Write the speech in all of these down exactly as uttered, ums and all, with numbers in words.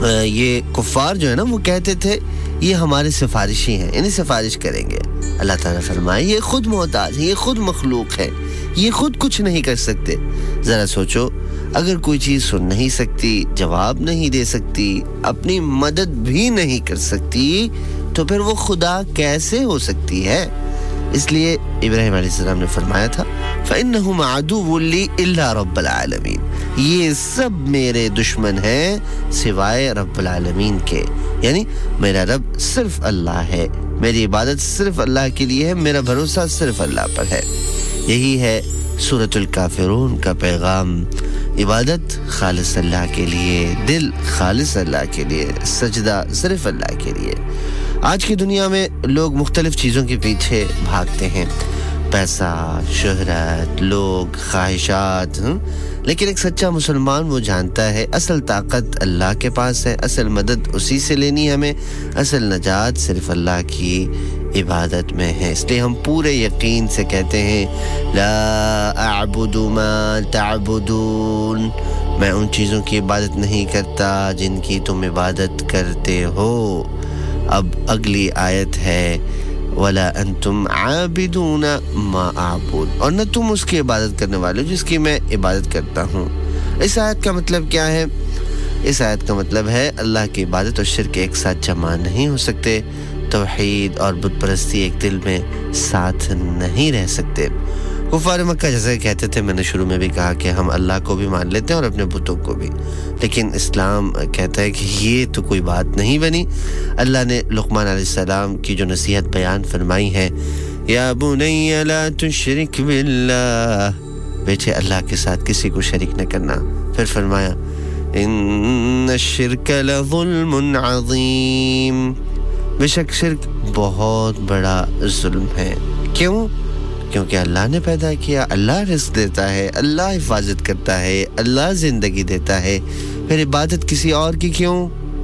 یہ کفار جو ہے نا وہ کہتے تھے یہ ہمارے سفارشی ہیں، انہیں سفارش کریں گے. اللہ تعالیٰ فرمائے یہ خود محتاج ہے، یہ خود مخلوق ہے، یہ خود کچھ نہیں کر سکتے. ذرا سوچو، اگر کوئی چیز سن نہیں سکتی، جواب نہیں دے سکتی، اپنی مدد بھی نہیں کر سکتی، تو پھر وہ خدا کیسے ہو سکتی ہے؟ اس لیے ابراہیم علیہ السلام نے فرمایا تھا فَإِنَّهُمْ عَدُوٌّ لِّي إِلَّا رَبَّ الْعَالَمِينَ، یہ سب میرے دشمن ہیں سوائے رب العالمین کے. یعنی میرا رب صرف اللہ ہے، میری عبادت صرف اللہ کے لیے ہے، میرا بھروسہ صرف اللہ پر ہے. یہی ہے سورۃ الکافرون کا پیغام. عبادت خالص اللہ کے لیے، دل خالص اللہ کے لیے، سجدہ صرف اللہ کے لیے. آج کی دنیا میں لوگ مختلف چیزوں کے پیچھے بھاگتے ہیں، پیسہ، شہرت، لوگ، خواہشات، لیکن ایک سچا مسلمان وہ جانتا ہے اصل طاقت اللہ کے پاس ہے، اصل مدد اسی سے لینی ہمیں، اصل نجات صرف اللہ کی عبادت میں ہے. اس لیے ہم پورے یقین سے کہتے ہیں لا اعبد ما تعبدون، میں ان چیزوں کی عبادت نہیں کرتا جن کی تم عبادت کرتے ہو. اب اگلی آیت ہے وَلَا أَنْتُمْ عَابِدُونَ مَا أَعْبُدُ، اور نہ تم اس کی عبادت کرنے والے ہو جس کی میں عبادت کرتا ہوں. اس آیت کا مطلب کیا ہے؟ اس آیت کا مطلب ہے اللہ کی عبادت اور شرک ایک ساتھ جمع نہیں ہو سکتے، توحید اور بت پرستی ایک دل میں ساتھ نہیں رہ سکتے. کفار مکہ جیسے کہتے تھے، میں نے شروع میں بھی کہا کہ ہم اللہ کو بھی مان لیتے ہیں اور اپنے بتوں کو بھی، لیکن اسلام کہتا ہے کہ یہ تو کوئی بات نہیں بنی. اللہ نے لقمان علیہ السلام کی جو نصیحت بیان فرمائی ہے، یا بنی لا تشرک باللہ، بیٹے اللہ کے ساتھ کسی کو شریک نہ کرنا. پھر فرمایا ان الشرک لظلم عظیم، بے شک شرک بہت بڑا ظلم ہے. کیوں؟ کیونکہ اللہ نے پیدا کیا، اللہ رزق دیتا ہے، اللہ حفاظت کرتا ہے، اللہ زندگی دیتا ہے، پھر عبادت کسی اور کی کیوں؟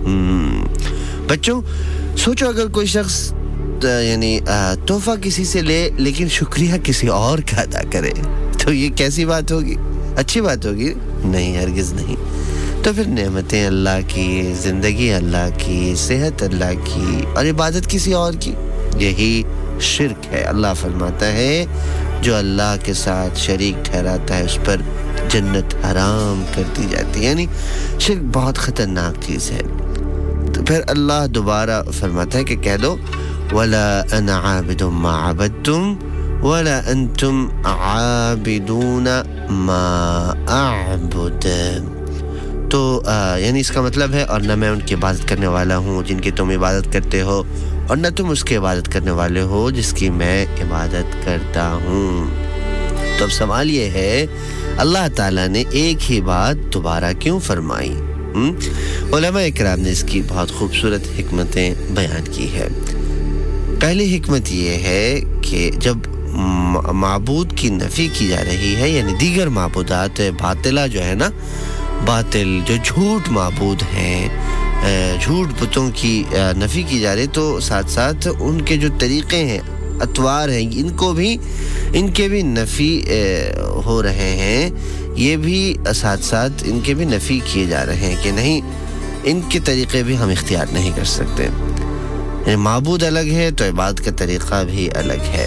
بچوں سوچو، اگر کوئی شخص یعنی تحفہ کسی سے لے لیکن شکریہ کسی اور کا ادا کرے تو یہ کیسی بات ہوگی؟ اچھی بات ہوگی؟ نہیں، ہرگز نہیں. تو پھر نعمتیں اللہ کی، زندگی اللہ کی، صحت اللہ کی اور عبادت کسی اور کی، یہی شرک ہے. اللہ فرماتا ہے جو اللہ کے ساتھ شریک ٹھہراتا ہے اس پر جنت حرام کر دی جاتی ہے. یعنی شرک بہت خطرناک چیز ہے. تو پھر اللہ دوبارہ فرماتا ہے کہ کہہ دو وَلَا أَنَا عَابِدٌ مَا عَبَدْتُمْ وَلَا أَنْتُمْ عَابِدُونَ مَا أَعْبُدُ. تو آ, یعنی اس کا مطلب ہے اور نہ میں ان کی عبادت کرنے والا ہوں جن کی تم عبادت کرتے ہو، اور نہ تم اس کی عبادت کرنے والے ہو جس کی میں عبادت کرتا ہوں. تو اب سوال یہ ہے اللہ تعالیٰ نے ایک ہی بات دوبارہ کیوں فرمائی؟ علماء اکرام نے اس کی بہت خوبصورت حکمتیں بیان کی ہے. پہلی حکمت یہ ہے کہ جب معبود کی نفی کی جا رہی ہے، یعنی دیگر معبودات باطلہ جو ہے نا، باطل جو جھوٹ معبود ہیں، جھوٹ بتوں کی نفی کی جا رہی، تو ساتھ ساتھ ان کے جو طریقے ہیں، اطوار ہیں، ان کو بھی ان کے بھی نفی ہو رہے ہیں. یہ بھی ساتھ ساتھ ان کے بھی نفی کیے جا رہے ہیں کہ نہیں، ان کے طریقے بھی ہم اختیار نہیں کر سکتے. یعنی معبود الگ ہے تو عبادت کا طریقہ بھی الگ ہے.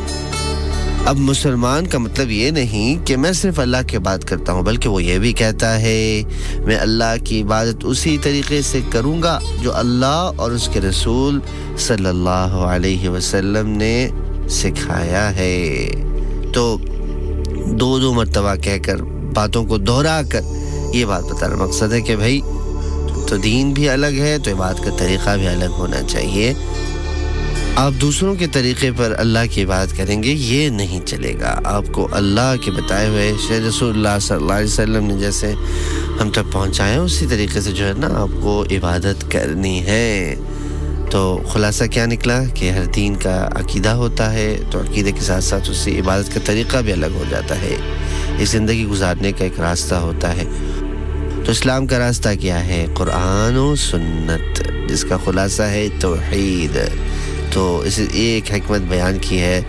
اب مسلمان کا مطلب یہ نہیں کہ میں صرف اللہ کی عبادت کرتا ہوں، بلکہ وہ یہ بھی کہتا ہے میں اللہ کی عبادت اسی طریقے سے کروں گا جو اللہ اور اس کے رسول صلی اللہ علیہ وسلم نے سکھایا ہے. تو دو دو مرتبہ کہہ کر، باتوں کو دہرا کر یہ بات بتانا مقصد ہے کہ بھائی تو دین بھی الگ ہے تو عبادت کا طریقہ بھی الگ ہونا چاہیے. آپ دوسروں کے طریقے پر اللہ کی عبادت کریں گے یہ نہیں چلے گا. آپ کو اللہ کے بتائے ہوئے شیخ رسول اللہ صلی اللہ علیہ وسلم نے جیسے ہم تک پہنچایا اسی طریقے سے جو ہے نا آپ کو عبادت کرنی ہے. تو خلاصہ کیا نکلا کہ ہر دین کا عقیدہ ہوتا ہے، تو عقیدے کے ساتھ ساتھ اس سے عبادت کا طریقہ بھی الگ ہو جاتا ہے. اس زندگی گزارنے کا ایک راستہ ہوتا ہے. تو اسلام کا راستہ کیا ہے؟ قرآن و سنت، جس کا خلاصہ ہے توحید. تو اس ایک حکمت بیان کی ہے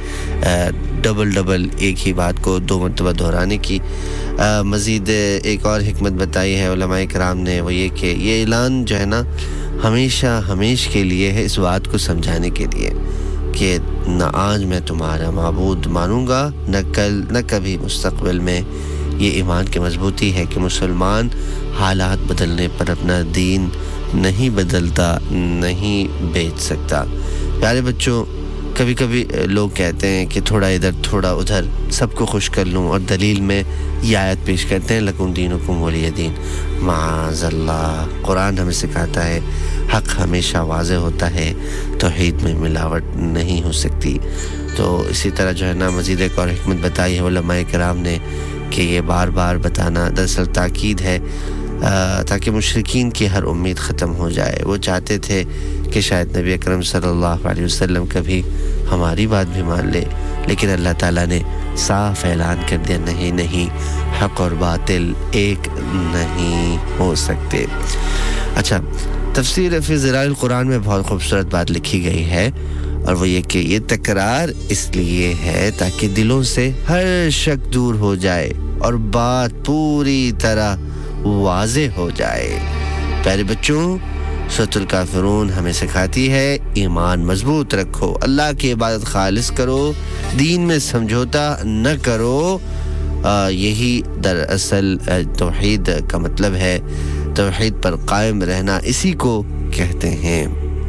ڈبل ڈبل ایک ہی بات کو دو مرتبہ دہرانے کی. مزید ایک اور حکمت بتائی ہے علماء کرام نے, وہ یہ کہ یہ اعلان جو ہے نا ہمیشہ ہمیشہ کے لیے ہے, اس بات کو سمجھانے کے لیے کہ نہ آج میں تمہارا معبود مانوں گا, نہ کل نہ کبھی مستقبل میں. یہ ایمان کی مضبوطی ہے کہ مسلمان حالات بدلنے پر اپنا دین نہیں بدلتا, نہیں بیچ سکتا. پیارے بچوں, کبھی کبھی لوگ کہتے ہیں کہ تھوڑا ادھر تھوڑا ادھر سب کو خوش کر لوں, اور دلیل میں یہ آیت پیش کرتے ہیں لکم دینکم ولی دین. معاذ اللہ, قرآن ہمیں سکھاتا ہے حق ہمیشہ واضح ہوتا ہے, توحید میں ملاوٹ نہیں ہو سکتی. تو اسی طرح جو ہے نا مزید ایک اور حکمت بتائی ہے علماء کرام نے کہ یہ بار بار بتانا دراصل تاکید ہے تاکہ مشرکین کی ہر امید ختم ہو جائے. وہ چاہتے تھے کہ شاید نبی اکرم صلی اللہ علیہ وسلم کبھی ہماری بات بھی مان لے, لیکن اللہ تعالیٰ نے صاف اعلان کر دیا نہیں نہیں, حق اور باطل ایک نہیں ہو سکتے. اچھا, تفسیر فی ظلال القرآن میں بہت خوبصورت بات لکھی گئی ہے, اور وہ یہ کہ یہ تکرار اس لیے ہے تاکہ دلوں سے ہر شک دور ہو جائے اور بات پوری طرح واضح ہو جائے. پیارے بچوں, سورۃ الکافرون ہمیں سکھاتی ہے ایمان مضبوط رکھو, اللہ کی عبادت خالص کرو, دین میں سمجھوتا نہ کرو. آ, یہی دراصل توحید کا مطلب ہے, توحید پر قائم رہنا اسی کو کہتے ہیں.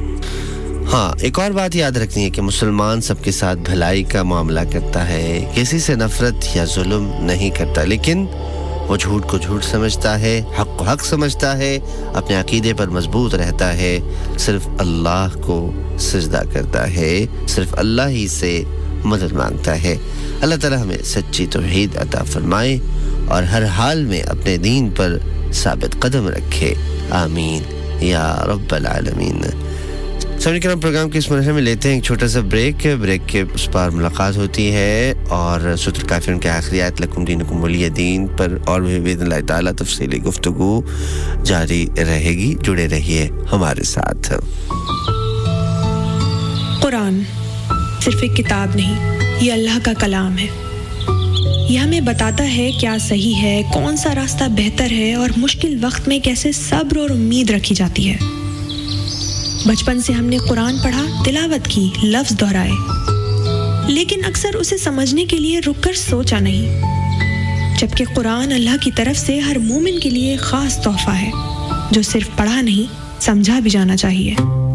ہاں, ایک اور بات یاد رکھنی ہے کہ مسلمان سب کے ساتھ بھلائی کا معاملہ کرتا ہے, کسی سے نفرت یا ظلم نہیں کرتا, لیکن وہ جھوٹ کو جھوٹ سمجھتا ہے, حق کو حق سمجھتا ہے, اپنے عقیدے پر مضبوط رہتا ہے, صرف اللہ کو سجدہ کرتا ہے, صرف اللہ ہی سے مدد مانگتا ہے. اللہ تعالیٰ ہمیں سچی توحید عطا فرمائے اور ہر حال میں اپنے دین پر ثابت قدم رکھے. آمین یا رب العالمین. سامعین کرام, پروگرام کے اس مرحلے میں لیتے ہیں ایک چھوٹا سا بریک. بریک کے اس پر ملاقات ہوتی ہے اور سورۃ الکافرون کے آخری آیت لکم دینکم ولی دین پر اور بھی باذن اللہ تعالیٰ تفصیلی گفتگو جاری رہے گی. جڑے رہیے ہمارے ساتھ. قرآن صرف ایک کتاب نہیں, یہ اللہ کا کلام ہے. یہ ہمیں بتاتا ہے کیا صحیح ہے, کون سا راستہ بہتر ہے, اور مشکل وقت میں کیسے صبر اور امید رکھی جاتی ہے. بچپن سے ہم نے قرآن پڑھا, تلاوت کی, لفظ دہرائے, لیکن اکثر اسے سمجھنے کے لیے رک کر سوچا نہیں. جبکہ قرآن اللہ کی طرف سے ہر مومن کے لیے خاص تحفہ ہے جو صرف پڑھا نہیں سمجھا بھی جانا چاہیے.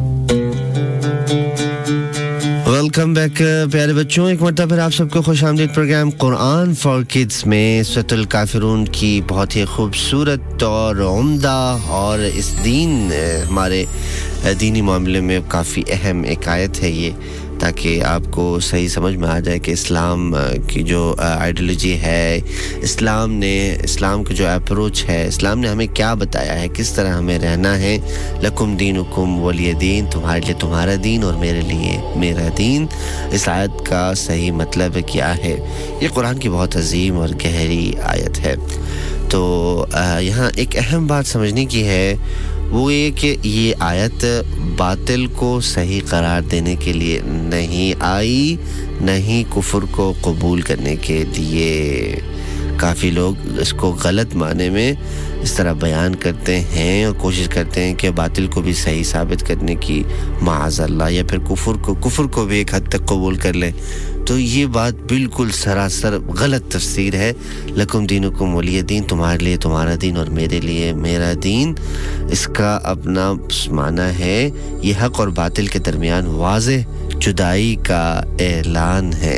ویلکم بیک پیارے بچوں, ایک مرتبہ پھر آپ سب کو خوش آمدید پروگرام قرآن فار کڈز میں. سورۃ الکافرون کی بہت ہی خوبصورت اور عمدہ اور اس دین ہمارے دینی معاملے میں کافی اہم ایک آیت ہے یہ, تاکہ آپ کو صحیح سمجھ میں آ جائے کہ اسلام کی جو آئیڈیالوجی ہے, اسلام نے اسلام کا جو اپروچ ہے, اسلام نے ہمیں کیا بتایا ہے, کس طرح ہمیں رہنا ہے. لکم دینکم ولی دین, تمہارے لیے تمہارا دین اور میرے لیے میرا دین. اس آیت کا صحیح مطلب کیا ہے؟ یہ قرآن کی بہت عظیم اور گہری آیت ہے. تو یہاں ایک اہم بات سمجھنے کی ہے, وہ یہ کہ یہ آیت باطل کو صحیح قرار دینے کے لیے نہیں آئی, نہیں کفر کو قبول کرنے کے لیے. کافی لوگ اس کو غلط معنی میں اس طرح بیان کرتے ہیں اور کوشش کرتے ہیں کہ باطل کو بھی صحیح ثابت کرنے کی, معاذ اللہ, یا پھر کفر کو کفر کو بھی ایک حد تک قبول کر لیں. تو یہ بات بالکل سراسر غلط تفسیر ہے. لکم دینکم ولی دین, تمہارے لیے تمہارا دین اور میرے لیے میرا دین. اس کا اپنا معنی ہے یہ حق اور باطل کے درمیان واضح جدائی کا اعلان ہے.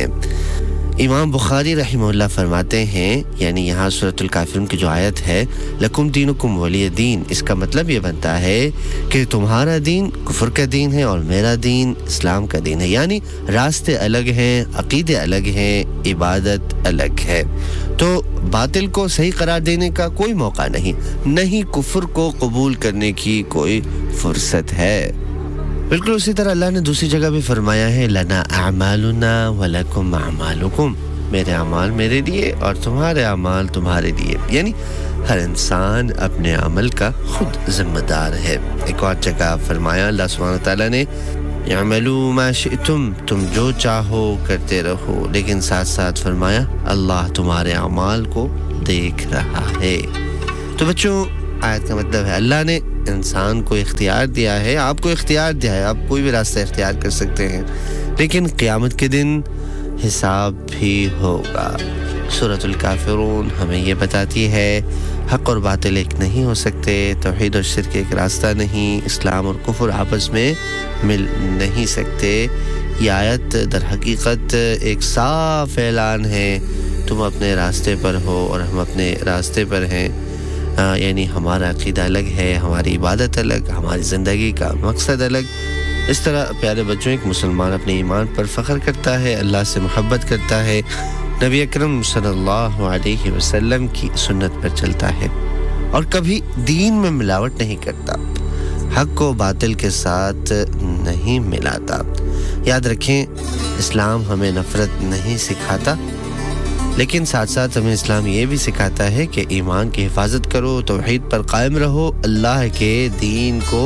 امام بخاری رحمہ اللہ فرماتے ہیں, یعنی یہاں سورۃ الکافرون کی جو آیت ہے لکم دینکم ولی دین, اس کا مطلب یہ بنتا ہے کہ تمہارا دین کفر کا دین ہے اور میرا دین اسلام کا دین ہے. یعنی راستے الگ ہیں, عقیدے الگ ہیں, عبادت الگ ہے. تو باطل کو صحیح قرار دینے کا کوئی موقع نہیں, نہیں کفر کو قبول کرنے کی کوئی فرصت ہے. بالکل اسی طرح اللہ نے دوسری جگہ بھی فرمایا ہے لنا اعمالنا ولکم اعمالکم, میرے اعمال میرے لیے اور تمہارے اعمال تمہارے لیے. یعنی ہر انسان اپنے عمل کا خود ذمہ دار ہے. ایک اور جگہ فرمایا اللہ سبحانہ تعالیٰ نے यअमलू मा शिअतुम, तुम जो चाहो करते रहो, लेकिन साथ साथ फरमाया अल्लाह तुम्हारे अमाल को देख रहा है। तो बच्चों, आयत का मतलब है अल्लाह ने इंसान को इख्तियार दिया है, आपको इख्तियार दिया है, आप कोई भी रास्ता इख्तियार कर सकते हैं, लेकिन क़यामत के दिन हिसाब भी होगा। सूरतुल काफिरून हमें ये बताती है हक़ और बातिल एक नहीं हो सकते, तौहीद और शिर्क एक रास्ता नहीं, इस्लाम और कुफ्र आपस में मिल नहीं सकते। ये आयत दर हकीकत एक साफ ऐलान है, तुम अपने रास्ते पर हो और हम अपने रास्ते पर हैं, यानी हमारा अक़ीदा अलग है, हमारी इबादत अलग, हमारी ज़िंदगी का मकसद अलग। इस तरह प्यारे बच्चों, एक मुसलमान अपने ईमान पर फ़ख्र करता है, अल्लाह से मोहब्बत करता है, नबी अकरम सल्लल्लाहु अलैहि वसल्लम की सुन्नत पर चलता है और कभी दीन में मिलावट नहीं करता, हक़ को बातिल के साथ नहीं मिलाता। याद रखें, इस्लाम हमें नफ़रत नहीं सिखाता, लेकिन साथ साथ हमें इस्लाम ये भी सिखाता है कि ईमान की हिफाजत करो, तौहीद पर कायम रहो, अल्लाह के दीन को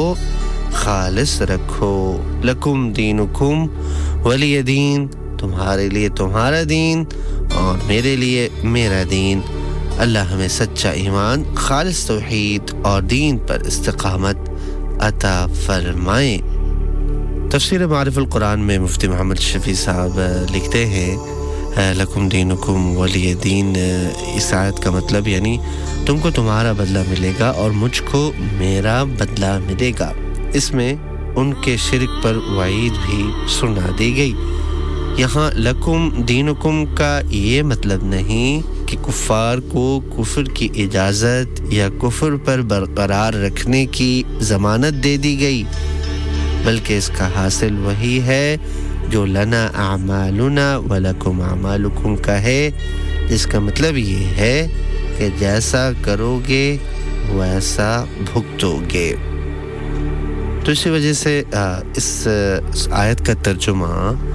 खालिस रखो। लकुम दीनुकुम वलिय दीन, तुम्हारे लिए तुम्हारा दीन और मेरे लिए मेरा दीन। अल्लाह हमें सच्चा ईमान, खालिस तौहीद और दीन पर इस्तिकामत अता फरमाए। तफसीर मारिफुल कुरान में मुफ्ती मोहम्मद शफी साहब लिखते हैं लकुम दीनुकुम वलिय दीन, इस आयत का मतलब यानी तुमको तुम्हारा बदला मिलेगा और मुझको मेरा बदला मिलेगा। इसमें उनके शिर्क पर वाईद भी सुना दी गई। यहाँ लकुम दीनुकुम का ये मतलब नहीं कि कुफ़ार को कुफ्र की इजाज़त या कुफ्र पर बरकरार रखने की ज़मानत दे दी गई, बल्कि इसका हासिल वही है जो लना आमालुना वलकुम आमालुकुम का है, जिसका मतलब ये है कि जैसा करोगे वैसा भुगतोगे। तो इसी वजह से इस आयत का तर्जुमा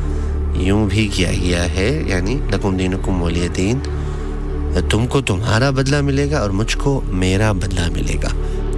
यूं भी किया गया है, यानी लकुम दीनुकुम वलिय दीन, तुमको तुम्हारा बदला मिलेगा और मुझको मेरा बदला मिलेगा।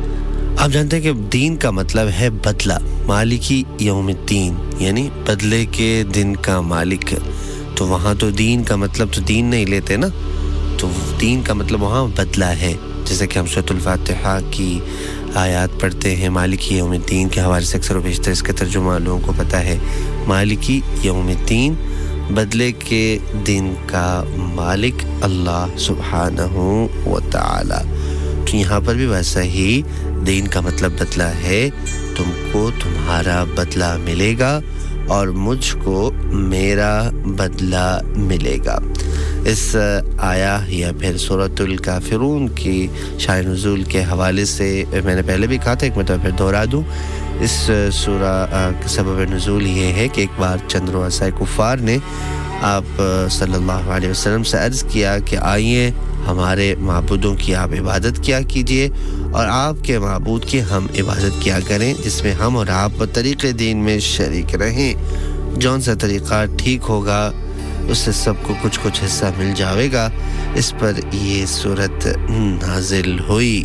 आप जानते हैं कि दीन का मतलब है बदला, मालिकी यौमिद्दीन, यानी बदले के दिन का मालिक। तो वहाँ तो दीन का मतलब तो दीन नहीं लेते ना, तो दीन का मतलब वहाँ बदला है। जैसे कि हम सूरतुल फातिहा की आयत पढ़ते हैं मालिकी यौमिद्दीन के हवाले से, अक्सर व बेशतर इसका तर्जुमा लोगों को पता है, मालिकी यौमिद्दीन, बदले के दिन का मालिक अल्लाह सुब्हानहू व तआला। तो यहाँ पर भी वैसा ही दीन का मतलब बदला है, तुमको तुम्हारा बदला मिलेगा और मुझको मेरा बदला मिलेगा। इस आया या फिर सूरतुल काफिरून की शान नुज़ूल के हवाले से मैंने पहले भी कहा था, एक मतलब फिर दोहरा दूँ। इस सूरा का सबब नुज़ूल ये है कि एक बार चंद रुअसाए कुफ़ार ने आप सल्लल्लाहु अलैहि वसल्लम से अर्ज़ किया कि आइए हमारे माबूदों की आप इबादत किया कीजिए और आपके माबूद की हम इबादत किया करें, जिसमें हम और आप तरीक़े दीन में शरीक रहें। जौन सा तरीक़ा ठीक होगा उससे सबको कुछ कुछ हिस्सा मिल जाएगा। इस पर ये सूरत नाजिल हुई।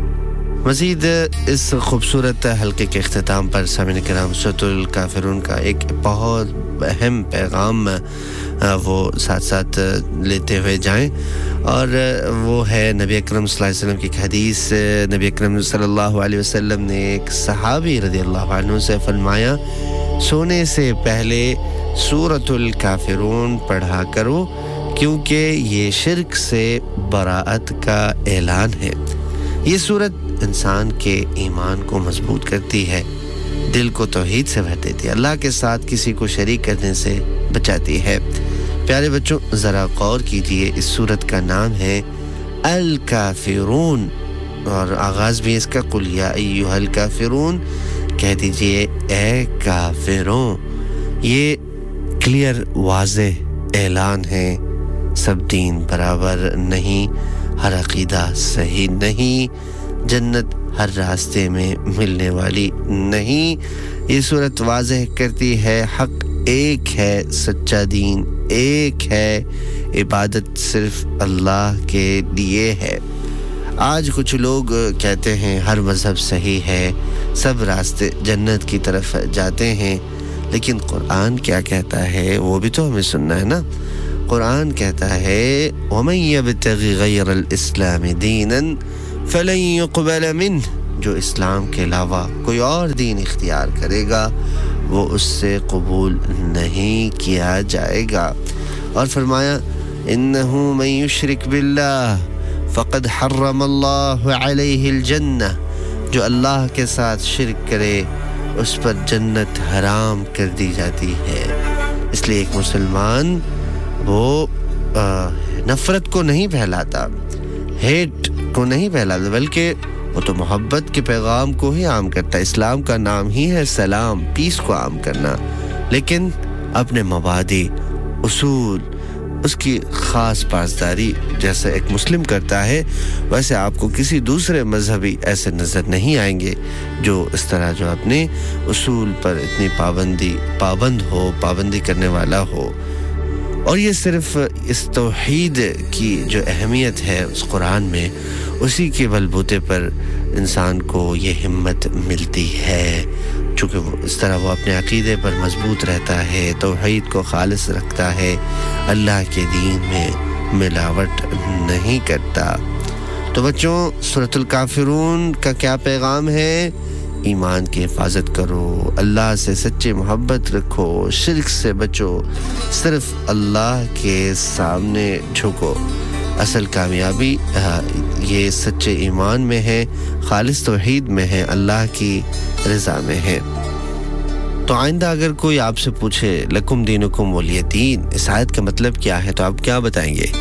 मज़ीद इस खूबसूरत हल्के के इख्तिताम पर सामिन किराम सूरतुल काफिरून का एक बहुत अहम पैगाम वो साथ साथ लेते हुए जाएं, और वो है नबी अकरम सल्लल्लाहु अलैहि वसल्लम की एक हदीस। नबी अकरम सल्लल्लाहु अलैहि वसल्लम ने एक सहाबी रज़ियल्लाहु अन्हु से फरमाया, सोने से पहले सूरतुल काफिरून पढ़ा करो, क्योंकि ये शिर्क से बराअत का ऐलान है। ये सूरत इंसान के ईमान को मजबूत करती है, दिल को तौहीद से भर देती है, अल्लाह के साथ किसी को शरीक करने से बचाती है। प्यारे बच्चों, ज़रा गौर कीजिए, इस सूरत का नाम है अल काफिरून और आगाज़ भी इसका कुल या अय्युहल काफिरून, कह दीजिए ए काफिरों। ये क्लियर वाज़ेह ऐलान है, सब दीन बराबर नहीं, हर अक़ीदा सही नहीं, जन्नत हर रास्ते में मिलने वाली नहीं। ये सूरत वाज़ेह करती है हक़ एक है, सच्चा दीन एक है, इबादत सिर्फ अल्लाह के लिए है। आज कुछ लोग कहते हैं हर मज़हब सही है, सब रास्ते जन्नत की तरफ जाते हैं, لیکن قرآن کیا کہتا ہے وہ بھی تو ہمیں سننا ہے نا. قرآن کہتا ہے وَمَن يَبْتَغِ غَيْرَ الْإِسْلَامِ دِينًا فَلَن يُقْبَلَ مِنْهُ، جو اسلام کے علاوہ کوئی اور دین اختیار کرے گا وہ اس سے قبول نہیں کیا جائے گا. اور فرمایا إِنَّهُ مَن يُشْرِكْ بِاللَّهِ فَقَدْ حَرَّمَ اللَّهُ عَلَيْهِ الْجَنَّةَ، جو اللہ کے ساتھ شرک کرے اس پر جنت حرام کر دی جاتی ہے. اس لیے ایک مسلمان وہ نفرت کو نہیں پھیلاتا، ہیٹ کو نہیں پھیلاتا، بلکہ وہ تو محبت کے پیغام کو ہی عام کرتا ہے. اسلام کا نام ہی ہے سلام، پیس کو عام کرنا، لیکن اپنے مبادی، اصول، اس کی خاص پاسداری جیسے ایک مسلم کرتا ہے ویسے آپ کو کسی دوسرے مذہبی ایسے نظر نہیں آئیں گے جو اس طرح جو اپنے اصول پر اتنی پابندی پابند ہو، پابندی کرنے والا ہو. اور یہ صرف اس توحید کی جو اہمیت ہے اس قرآن میں، اسی کے بلبوتے پر انسان کو یہ ہمت ملتی ہے، چونکہ وہ اس طرح وہ اپنے عقیدے پر مضبوط رہتا ہے، توحید کو خالص رکھتا ہے، اللہ کے دین میں ملاوٹ نہیں کرتا. تو بچوں، سورۃ الکافرون کا کیا پیغام ہے؟ ایمان کی حفاظت کرو، اللہ سے سچی محبت رکھو، شرک سے بچو، صرف اللہ کے سامنے جھکو. اصل کامیابی یہ سچے ایمان میں ہے، خالص توحید میں ہے، اللہ کی رضا میں ہے. تو آئندہ اگر کوئی آپ سے پوچھے لکم دینکم ولی دین، اس آیت کا مطلب کیا ہے، تو آپ کیا بتائیں گے؟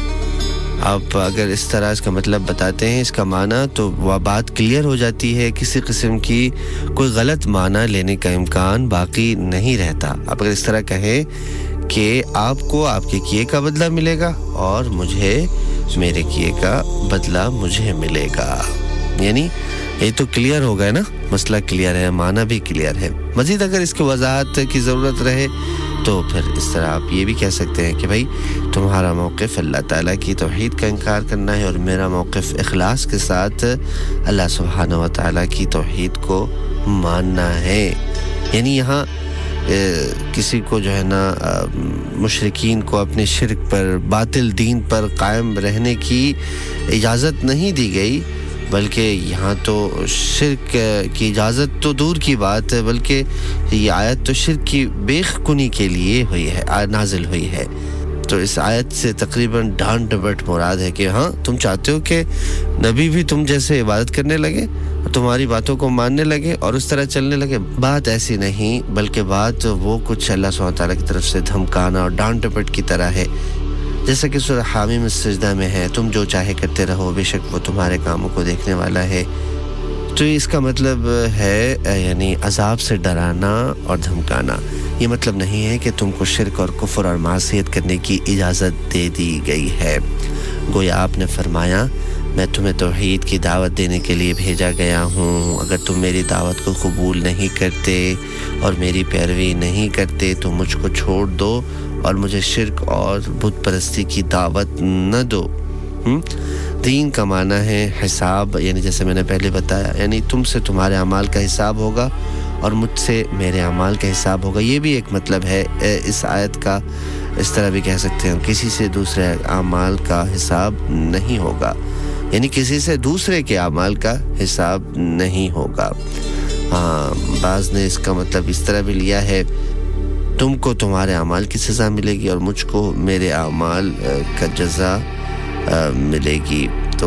آپ اگر اس طرح اس کا مطلب بتاتے ہیں، اس کا معنی، تو وہ بات کلیئر ہو جاتی ہے، کسی قسم کی کوئی غلط معنی لینے کا امکان باقی نہیں رہتا. آپ اگر اس طرح کہیں کہ آپ کو آپ کے کیے کا بدلہ ملے گا اور مجھے میرے کیے کا بدلہ مجھے ملے گا، یعنی یہ تو کلیئر ہو گیا نا، مسئلہ کلیئر ہے، معنی بھی کلیئر ہے. مزید اگر اس کی وضاحت کی ضرورت رہے تو پھر اس طرح آپ یہ بھی کہہ سکتے ہیں کہ بھائی تمہارا موقف اللہ تعالیٰ کی توحید کا انکار کرنا ہے اور میرا موقف اخلاص کے ساتھ اللہ سبحانہ و تعالیٰ کی توحید کو ماننا ہے. یعنی یہاں کسی کو جو ہے نا مشرکین کو اپنے شرک پر، باطل دین پر قائم رہنے کی اجازت نہیں دی گئی، بلکہ یہاں تو شرک کی اجازت تو دور کی بات ہے، بلکہ یہ آیت تو شرک کی بیخ کنی کے لیے ہوئی ہے، نازل ہوئی ہے. تو اس آیت سے تقریباً ڈانٹ ڈپٹ مراد ہے کہ ہاں تم چاہتے ہو کہ نبی بھی تم جیسے عبادت کرنے لگے اور تمہاری باتوں کو ماننے لگے اور اس طرح چلنے لگے. بات ایسی نہیں، بلکہ بات وہ کچھ اللہ سبحانہ تعالیٰ کی طرف سے دھمکانا اور ڈانٹ ڈپٹ کی طرح ہے، جیسا کہ سورہ حامیم السجدہ میں ہے، تم جو چاہے کرتے رہو، بے شک وہ تمہارے کاموں کو دیکھنے والا ہے. تو اس کا مطلب ہے یعنی عذاب سے ڈرانا اور دھمکانا. یہ مطلب نہیں ہے کہ تم کو شرک اور کفر اور معصیت کرنے کی اجازت دے دی گئی ہے. گویا آپ نے فرمایا میں تمہیں توحید کی دعوت دینے کے لیے بھیجا گیا ہوں، اگر تم میری دعوت کو قبول نہیں کرتے اور میری پیروی نہیں کرتے تو مجھ کو چھوڑ دو اور مجھے شرک اور بت پرستی کی دعوت نہ دو. دین کا معنی ہے حساب، یعنی جیسے میں نے پہلے بتایا، یعنی تم سے تمہارے اعمال کا حساب ہوگا اور مجھ سے میرے اعمال کا حساب ہوگا. یہ بھی ایک مطلب ہے اس آیت کا. اس طرح بھی کہہ سکتے ہیں کسی سے دوسرے اعمال کا حساب نہیں ہوگا، یعنی کسی سے دوسرے کے اعمال کا حساب نہیں ہوگا. ہاں، بعض نے اس کا مطلب اس طرح بھی لیا ہے تم کو تمہارے اعمال کی سزا ملے گی اور مجھ کو میرے اعمال کا جزا ملے گی. تو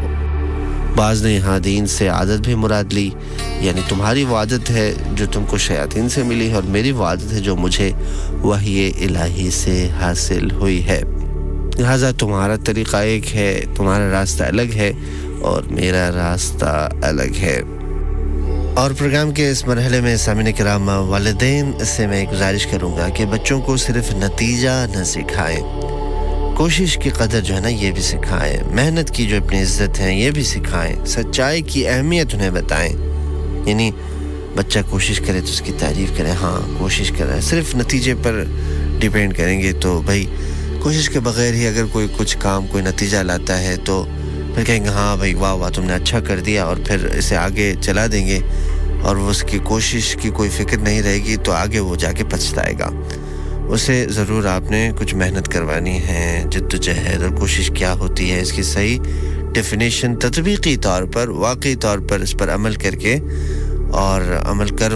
بعض نے یہاں دین سے عادت بھی مراد لی، یعنی تمہاری وہ عادت ہے جو تم کو شیاطین سے ملی ہے اور میری وہ عادت ہے جو مجھے وحی الہی سے حاصل ہوئی ہے. لہٰذا تمہارا طریقہ ایک ہے، تمہارا راستہ الگ ہے اور میرا راستہ الگ ہے. اور پروگرام کے اس مرحلے میں سامعین کرام، والدین سے میں گزارش کروں گا کہ بچوں کو صرف نتیجہ نہ سکھائیں، کوشش کی قدر جو ہے نا یہ بھی سکھائیں، محنت کی جو اپنی عزت ہے یہ بھی سکھائیں، سچائی کی اہمیت انہیں بتائیں. یعنی بچہ کوشش کرے تو اس کی تعریف کرے، ہاں کوشش کر رہا ہے. صرف نتیجے پر ڈیپینڈ کریں گے تو بھائی کوشش کے بغیر ہی اگر کوئی کچھ کام کوئی نتیجہ لاتا ہے تو پھر کہیں گے ہاں بھائی واہ واہ تم نے اچھا کر دیا اور پھر اسے آگے چلا دیں گے. اور وہ اس کی کوشش کی کوئی فکر نہیں رہے گی تو آگے وہ جا کے پچھتائے گا. اسے ضرور آپ نے کچھ محنت کروانی ہے. جدوجہد اور کوشش کیا ہوتی ہے اس کی صحیح ڈیفینیشن تطبیقی طور پر واقعی طور پر اس پر عمل کر کے اور عمل کر